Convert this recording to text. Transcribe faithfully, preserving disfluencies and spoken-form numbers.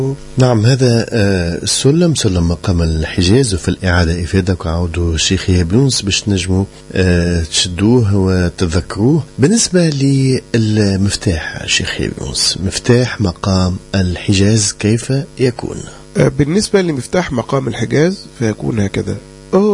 نعم، هذا السلم سلم مقام الحجاز، وفي الإعادة إفادة عودوا الشيخ يحيى يونس باش نجموا تشدوه وتذكروه. بالنسبة للمفتاح الشيخ يحيى يونس، مفتاح مقام الحجاز كيف يكون؟ بالنسبة لمفتاح مقام الحجاز فيكون هكذا: